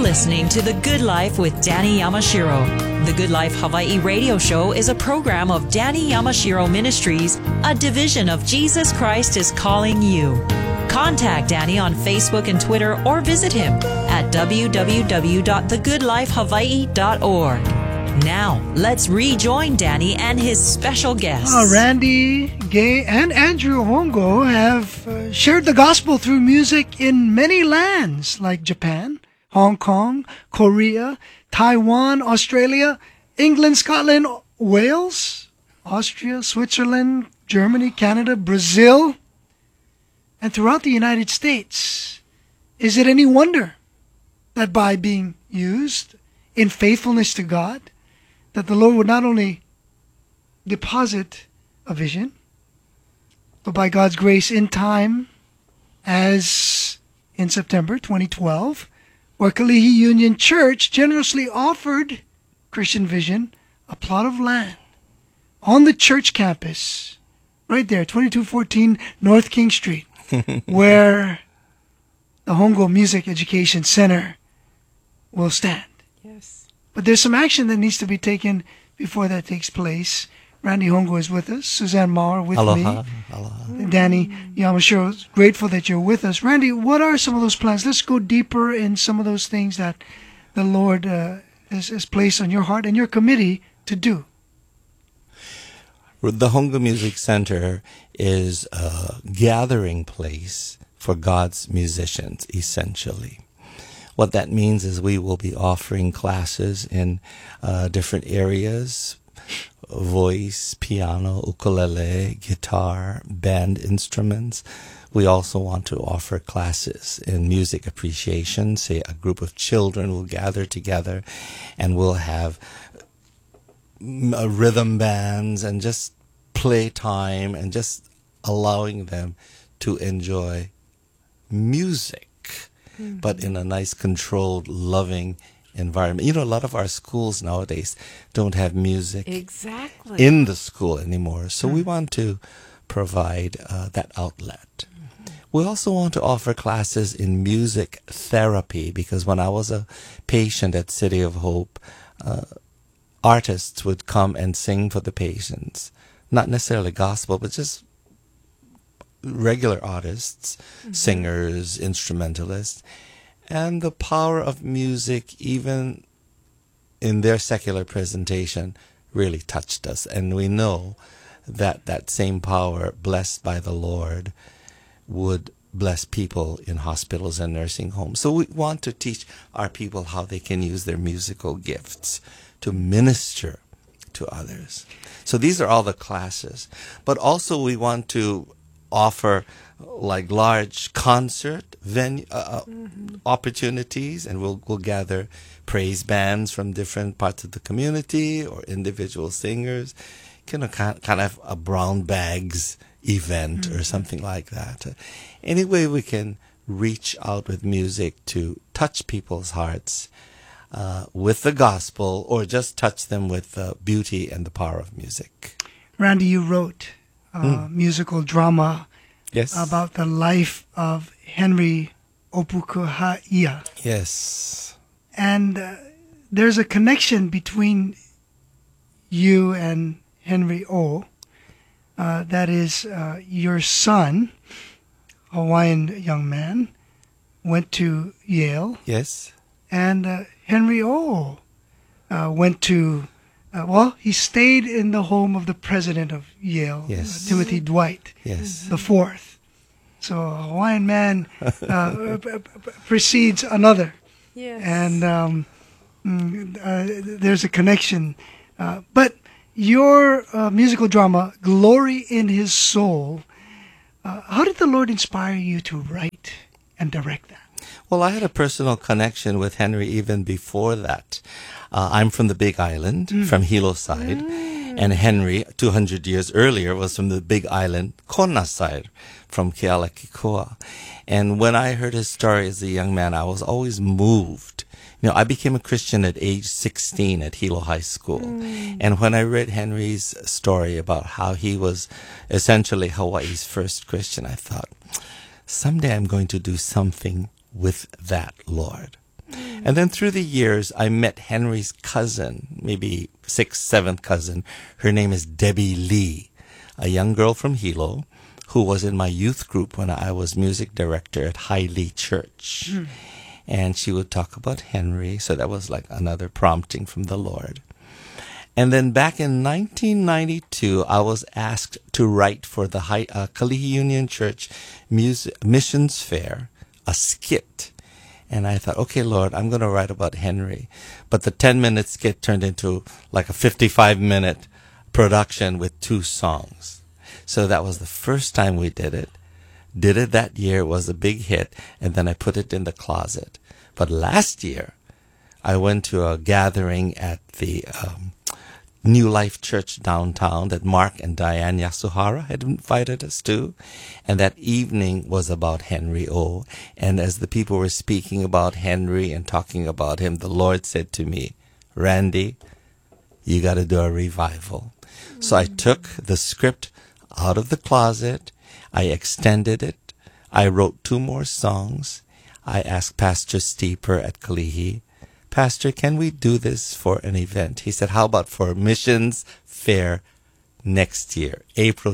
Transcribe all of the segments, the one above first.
listening to The Good Life with Danny Yamashiro. The Good Life Hawaii radio show is a program of Danny Yamashiro Ministries, a division of Jesus Christ is Calling You. Contact Danny on Facebook and Twitter or visit him at www.thegoodlifehawaii.org. Now, let's rejoin Danny and his special guests. Randy, Gay, and Andrew Hongo have shared the gospel through music in many lands like Japan, Hong Kong, Korea, Taiwan, Australia, England, Scotland, Wales, Austria, Switzerland, Germany, Canada, Brazil, and throughout the United States. Is it any wonder that by being used in faithfulness to God, that the Lord would not only deposit a vision, but by God's grace in time, as in September 2012, where Kalihi Union Church generously offered Christian Vision a plot of land on the church campus, right there, 2214 North King Street, where the Hongo Music Education Center will stand. Yes. But there's some action that needs to be taken before that takes place. Randy Hongo is with us. Suzanne Maurer with Aloha. me. Aloha. Danny Yamashiro, grateful that you're with us. Randy, what are some of those plans? Let's go deeper in some of those things that the Lord has placed on your heart and your committee to do. The Hongo Music Center is a gathering place for God's musicians, essentially. What that means is we will be offering classes in different areas: voice, piano, ukulele, guitar, band instruments. We also want to offer classes in music appreciation. Say a group of children will gather together and we'll have rhythm bands and just play time and just allowing them to enjoy music, but in a nice, controlled, loving environment. You know, a lot of our schools nowadays don't have music Exactly. in the school anymore. So we want to provide that outlet. We also want to offer classes in music therapy, because when I was a patient at City of Hope, artists would come and sing for the patients. Not necessarily gospel, but just regular artists, singers, instrumentalists. And the power of music, even in their secular presentation, really touched us. And we know that that same power, blessed by the Lord, would bless people in hospitals and nursing homes. So we want to teach our people how they can use their musical gifts to minister to others. So these are all the classes. But also we want to offer like large concert venue opportunities, and we'll gather praise bands from different parts of the community or individual singers, kind of a brown bags event or something like that. Any way we can reach out with music to touch people's hearts with the gospel, or just touch them with the beauty and the power of music. Randy, you wrote musical drama about the life of Henry Opukahaia. Yes. And there's a connection between you and Henry O. That is, your son, Hawaiian young man, went to Yale. Yes. And Henry O. went to, he stayed in the home of the president of Yale, Timothy Dwight, the fourth. So a Hawaiian man precedes another. Yes. And there's a connection. But your musical drama, Glory in His Soul, how did the Lord inspire you to write and direct that? Well, I had a personal connection with Henry even before that. I'm from the Big Island, from Hilo side, and Henry, 200 years earlier, was from the Big Island, Kona side, from Kealakekua. And when I heard his story as a young man, I was always moved. You know, I became a Christian at age 16 at Hilo High School. And when I read Henry's story about how he was essentially Hawaii's first Christian, I thought, someday I'm going to do something with that, Lord. And then through the years, I met Henry's cousin, maybe sixth, seventh cousin. Her name is Debbie Lee, a young girl from Hilo who was in my youth group when I was music director at Highly Church. And she would talk about Henry, so that was like another prompting from the Lord. And then back in 1992, I was asked to write for the Kalihi Union Church Missions Fair, a skit. And I thought, okay, Lord, I'm going to write about Henry. But the 10-minute skit turned into like a 55-minute production with 2 songs. So that was the first time we did it. Did it that year. It was a big hit. And then I put it in the closet. But last year, I went to a gathering at the New Life Church downtown that Mark and Diane Yasuhara had invited us to. And that evening was about Henry O. And as the people were speaking about Henry and talking about him, the Lord said to me, Randy, you got to do a revival. So I took the script out of the closet. I extended it. I wrote 2 more songs. I asked Pastor Steeper at Kalihi, Pastor, can we do this for an event? He said, how about for a missions fair next year, April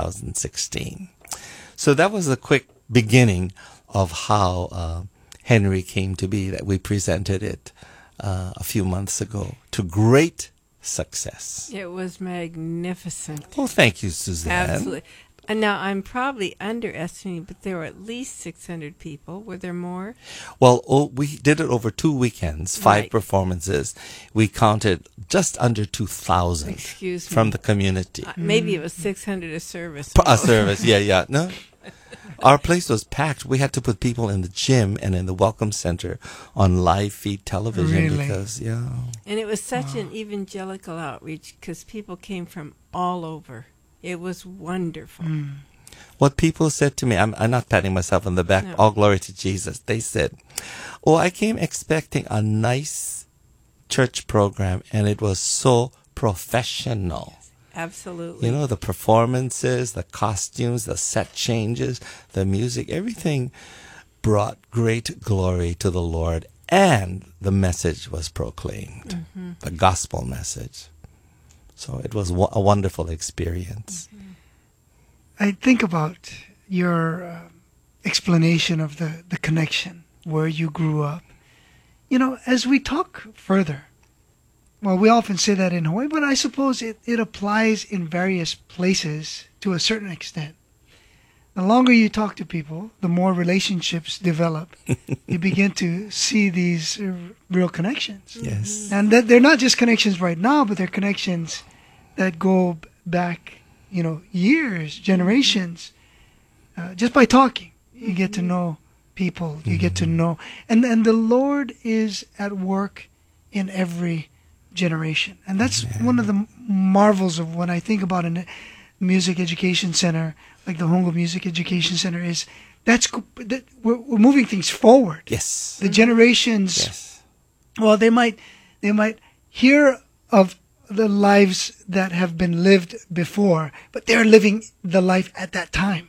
2016? So that was a quick beginning of how Henry came to be, that we presented it a few months ago to great success. It was magnificent. Well, thank you, Suzanne. Absolutely. And now I'm probably underestimating, but there were at least 600 people. Were there more? Well, we did it over 2 weekends, 5 Right. performances. We counted just under 2,000 Excuse me. from the community. Maybe it was 600 a service. A service, yeah. No, our place was packed. We had to put people in the gym and in the welcome center on live feed television Really? because, yeah. And it was such an evangelical outreach because people came from all over. It was wonderful. What people said to me, I'm not patting myself on the back, No. all glory to Jesus. They said, oh, I came expecting a nice church program and it was so professional. Absolutely. You know, the performances, the costumes, the set changes, the music, everything brought great glory to the Lord, and the message was proclaimed, the gospel message. So it was a wonderful experience. I think about your explanation of the connection, where you grew up. You know, as we talk further, well, we often say that in Hawaii, but I suppose it applies in various places to a certain extent. The longer you talk to people, the more relationships develop. You begin to see these real connections. Yes. And that they're not just connections right now, but they're connections that go back, you know, years, generations. Just by talking, you get to know people. You get to know, and the Lord is at work in every generation, and that's one of the marvels of when I think about a music education center like the Hongo Music Education Center is we're moving things forward. Yes. The generations. Yes. Well, they might hear of the lives that have been lived before, but they're living the life at that time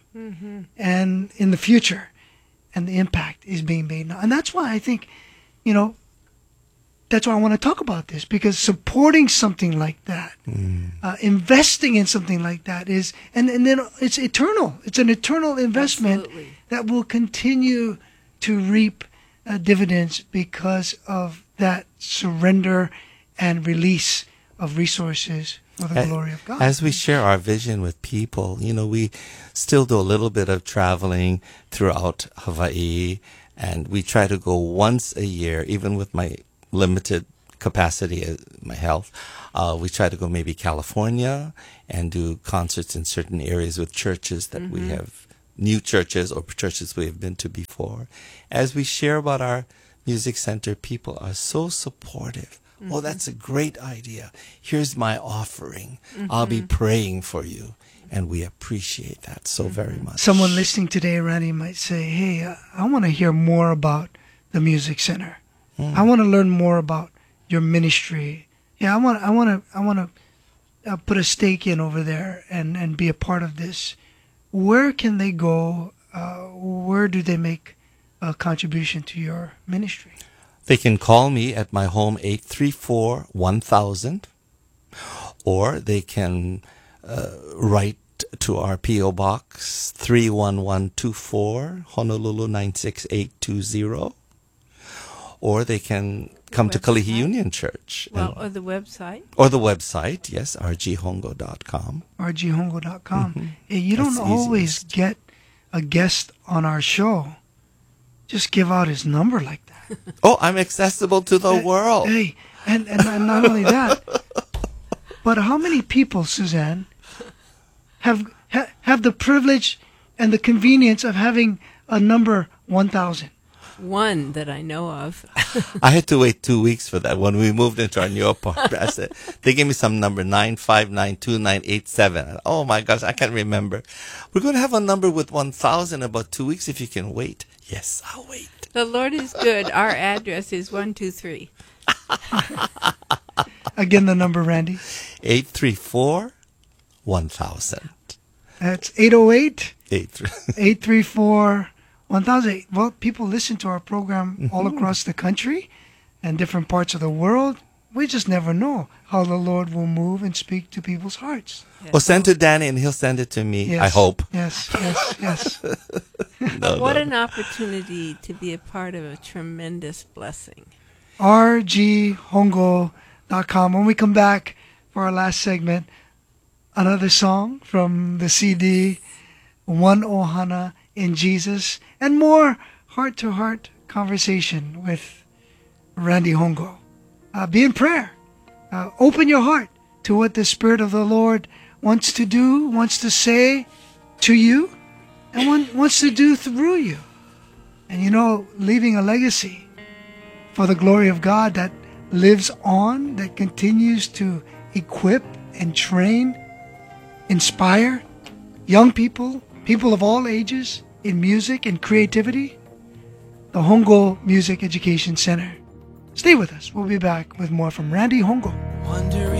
and in the future, and the impact is being made now. And that's why I think, you know, that's why I want to talk about this, because supporting something like that, investing in something like that is, and then it's eternal. It's an eternal investment. Absolutely. That will continue to reap dividends because of that surrender and release of resources for the glory of God. As we share our vision with people, you know, we still do a little bit of traveling throughout Hawaii, and we try to go once a year, even with my limited capacity, my health. We try to go maybe California and do concerts in certain areas with churches that we have, new churches or churches we have been to before. As we share about our music center, people are so supportive. Oh, that's a great idea. Here's my offering. I'll be praying for you. And we appreciate that so very much. Someone listening today, Randy, might say, hey, I want to hear more about the music center. I want to learn more about your ministry. Yeah, I want to put a stake in over there and be a part of this. Where can they go? Where do they make a contribution to your ministry? They can call me at my home 834-1000, or they can write to our P.O. Box 31124, Honolulu 96820, or they can come to Kalihi Union Church. Well, or the website. Or the website, yes, rghongo.com. rghongo.com. Hey, you don't That's always easiest. get a guest on our show. Just give out his number like that. Oh, I'm accessible to the world. Hey, and not only that, but how many people, Suzanne, have the privilege and the convenience of having a number 1,000? One that I know of. I had to wait 2 weeks for that when we moved into our new apartment. They gave me some number 9592987. Oh my gosh, I can't remember. We're going to have a number with 1,000 in about 2 weeks if you can wait. Yes, I'll wait. The Lord is good. Our address is 123. Again, the number, Randy. 834-1000. That's 808 83. 834 1000. Well, people listen to our program all across the country and different parts of the world. We just never know how the Lord will move and speak to people's hearts. Well, send to Danny and he'll send it to me. Yes. I hope. Yes. What an opportunity to be a part of a tremendous blessing. rghongo.com. When we come back for our last segment, another song from the CD, One Ohana in Jesus, and more heart-to-heart conversation with Randy Hongo. Be in prayer. Open your heart to what the Spirit of the Lord wants to do, wants to say to you, and wants to do through you. And leaving a legacy for the glory of God that lives on, that continues to equip and train, inspire young people, people of all ages in music and creativity. The Hongo Music Education Center. Stay with us. We'll be back with more from Randy Hongo.